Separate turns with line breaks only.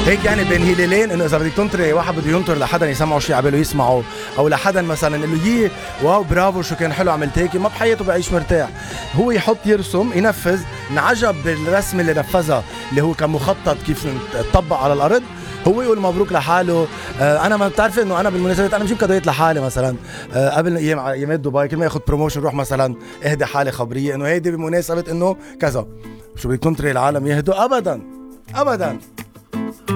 هيك يعني بين هلالين، انه اذا بدك تنطري واحد بده ينطر لحدا يسمعوا شيء عباله يسمعوا، او لحدا مثلا انه يي واو برافو شو كان حلو عملت هيك، ما بحياته بعيش مرتاح. هو يحط يرسم ينفذ، انعجب بالرسم اللي نفذها اللي هو كان مخطط كيف تطبق على الارض، هو يقول مبروك لحاله. انا ما بتعرف انه انا بالمناسبات انا بجيب كادويات لحالي مثلا. قبل ايامات دبي كل ما اخذ بروموشن روح مثلا اهدي حالي خبريه انه هيدي بمناسبه انه كذا. شو بدك تنطري العالم يهدوا؟ ابدا ابدا.